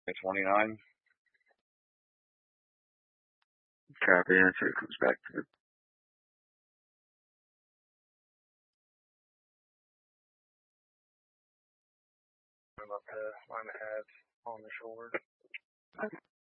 29. Copy. Answer it comes back to the I'm up to line the head on the shoulder.